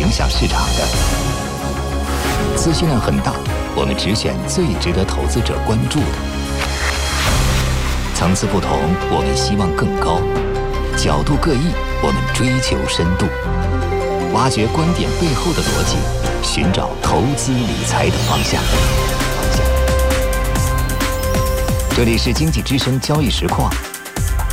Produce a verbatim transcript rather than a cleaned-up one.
影响市场的。资讯量很大，我们只选最值得投资者关注的。层次不同，我们希望更高；角度各异，我们追求深度。挖掘观点背后的逻辑，寻找投资理财的方向。这里是经济之声交易实况，